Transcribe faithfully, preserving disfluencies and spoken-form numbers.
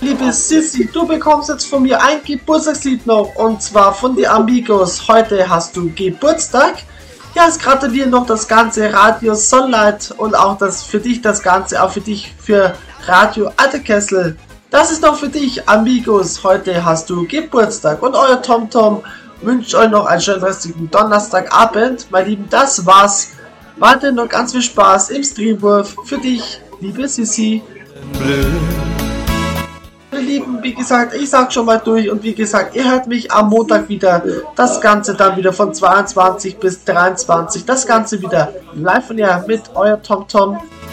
Liebe Sissi, du bekommst jetzt von mir ein Geburtstagslied noch, und zwar von den Amigos. Heute hast du Geburtstag. Ja, es gratulieren noch das ganze Radio Sunlight und auch das für dich das Ganze, auch für dich für Radio Altekessel. Das ist noch für dich, Amigos. Heute hast du Geburtstag und euer TomTom wünscht euch noch einen schönen restlichen Donnerstagabend. Meine Lieben, das war's. Warte noch ganz viel Spaß im Streamwurf für dich, liebe Sissi. Meine Lieben, wie gesagt, ich sag schon mal durch und wie gesagt, ihr hört mich am Montag wieder. Das Ganze dann wieder von zweiundzwanzig bis dreiundzwanzig. Das Ganze wieder live von ihr mit euer TomTom.